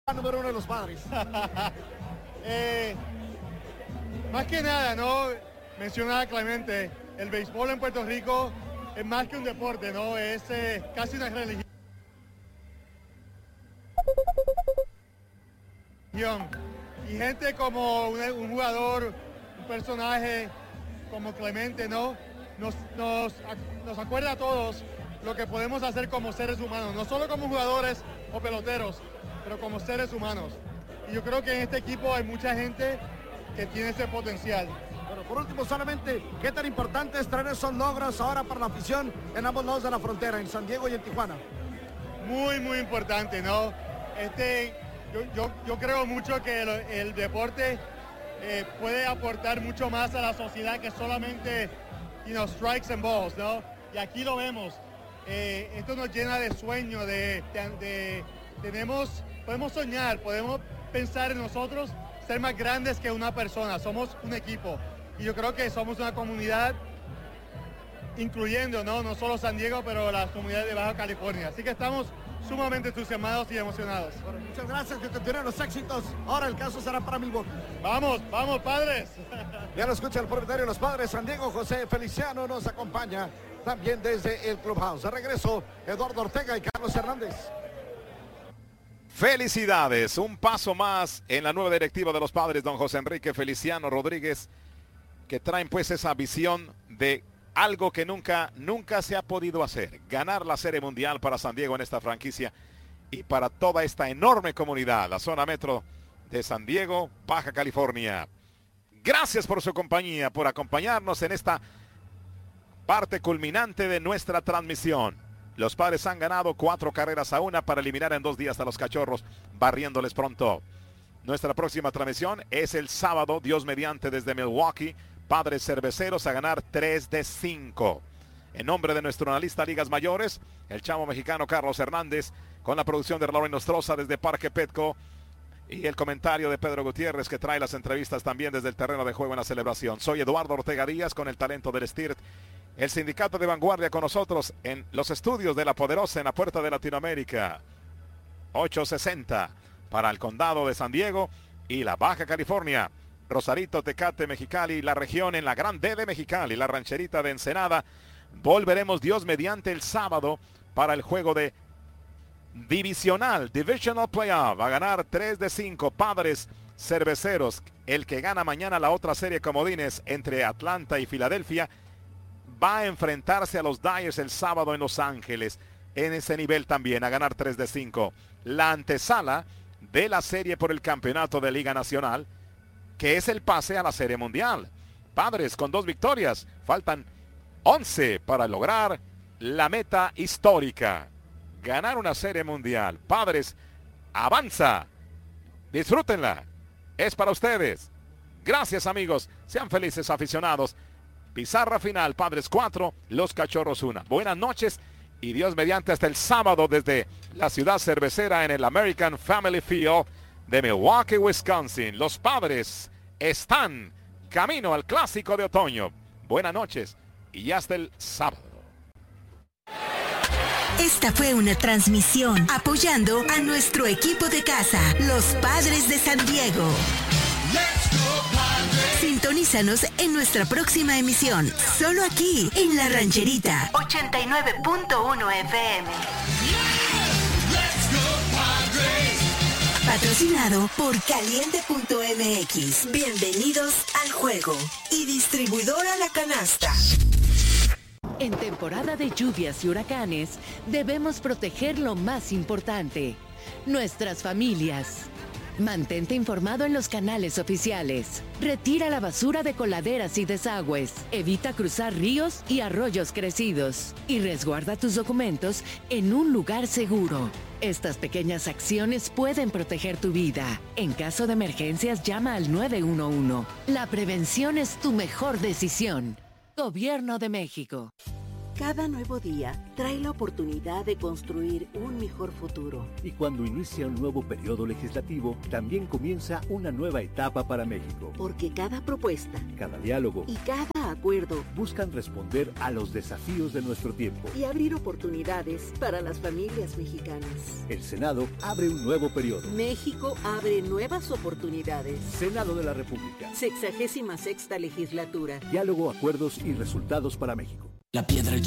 número 1 de los Padres. Más que nada, ¿no? Mencionaba Clemente, el béisbol en Puerto Rico es más que un deporte, ¿no? Es casi una religión. Y gente como un jugador, un personaje como Clemente, ¿no? Nos acuerda a todos lo que podemos hacer como seres humanos, no solo como jugadores o peloteros, pero como seres humanos. Y yo creo que en este equipo hay mucha gente que tiene ese potencial. Bueno, por último, solamente, ¿qué tan importante es traer esos logros ahora para la afición en ambos lados de la frontera, en San Diego y en Tijuana? Muy, muy importante, ¿no? Yo creo mucho que el deporte puede aportar mucho más a la sociedad que solamente, strikes and balls, ¿no? Y aquí lo vemos. Esto nos llena de sueño, podemos soñar, podemos pensar en nosotros, ser más grandes que una persona, somos un equipo. Y yo creo que somos una comunidad incluyendo, no solo San Diego, pero las comunidades de Baja California. Así que estamos sumamente entusiasmados y emocionados. Bueno, muchas gracias, que continúen los éxitos. Ahora el caso será para Milwaukee. Vamos, Padres. Ya lo escucha el propietario de los Padres, San Diego, José Feliciano, nos acompaña también desde el Clubhouse. De regreso, Eduardo Ortega y Carlos Hernández. Felicidades, un paso más en la nueva directiva de los Padres, don José Enrique Feliciano Rodríguez, que traen pues esa visión de algo que nunca se ha podido hacer, ganar la Serie Mundial para San Diego en esta franquicia y para toda esta enorme comunidad, la zona metro de San Diego, Baja California. Gracias por su compañía, por acompañarnos en esta parte culminante de nuestra transmisión. Los Padres han ganado 4-1 para eliminar en 2 días a los Cachorros, barriéndoles pronto. Nuestra próxima transmisión es el sábado, Dios mediante, desde Milwaukee. Padres Cerveceros a ganar 3-5. En nombre de nuestro analista Ligas Mayores, el chamo mexicano Carlos Hernández, con la producción de Lauren Nostroza desde Parque Petco y el comentario de Pedro Gutiérrez, que trae las entrevistas también desde el terreno de juego en la celebración. Soy Eduardo Ortega Díaz, con el talento del STIRT, el sindicato de vanguardia con nosotros en los estudios de La Poderosa en la Puerta de Latinoamérica. 860 para el condado de San Diego y la Baja California. Rosarito, Tecate, Mexicali, la región en la Gran D de Mexicali, la rancherita de Ensenada. Volveremos Dios mediante el sábado para el juego de divisional, Divisional Playoff. A ganar 3-5, Padres Cerveceros. El que gana mañana la otra serie comodines entre Atlanta y Filadelfia va a enfrentarse a los Dyers el sábado en Los Ángeles. En ese nivel también, a ganar 3-5. La antesala de la serie por el campeonato de Liga Nacional, que es el pase a la Serie Mundial. Padres con 2 victorias. Faltan 11 para lograr la meta histórica. Ganar una Serie Mundial. Padres avanza. Disfrútenla. Es para ustedes. Gracias, amigos. Sean felices, aficionados. Pizarra final. Padres 4, los Cachorros 1. Buenas noches y Dios mediante hasta el sábado desde la ciudad cervecera en el American Family Field de Milwaukee, Wisconsin. Los Padres están camino al Clásico de Otoño. Buenas noches y hasta el sábado. Esta fue una transmisión apoyando a nuestro equipo de casa, los Padres de San Diego. Sintonízanos en nuestra próxima emisión, solo aquí en La Rancherita 89.1 FM. Patrocinado por Caliente.mx. Bienvenidos al juego. Y distribuidora La Canasta. En temporada de lluvias y huracanes, debemos proteger lo más importante, nuestras familias. Mantente informado en los canales oficiales. Retira la basura de coladeras y desagües. Evita cruzar ríos y arroyos crecidos. Y resguarda tus documentos en un lugar seguro. Estas pequeñas acciones pueden proteger tu vida. En caso de emergencias, llama al 911. La prevención es tu mejor decisión. Gobierno de México. Cada nuevo día trae la oportunidad de construir un mejor futuro. Y cuando inicia un nuevo periodo legislativo, también comienza una nueva etapa para México. Porque cada propuesta, cada diálogo y cada cada acuerdo buscan responder a los desafíos de nuestro tiempo. y abrir oportunidades para las familias mexicanas. El Senado abre un nuevo periodo. México abre nuevas oportunidades. Senado de la República. 66ª legislatura. Diálogo, acuerdos y resultados para México. La piedra